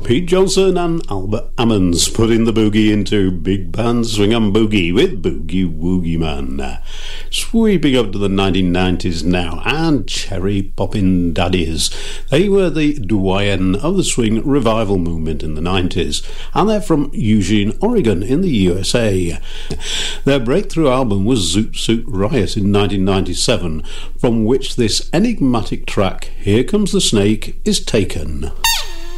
Pete Johnson and Albert Ammons putting the boogie into Big Band Swing and Boogie with Boogie Woogie Man. Sweeping up to the 1990s now, and Cherry Poppin' Daddies. They were the doyen of the swing revival movement in the 90s, and they're from Eugene, Oregon in the USA. Their breakthrough album was Zoot Suit Riot in 1997, from which this enigmatic track, Here Comes the Snake, is taken.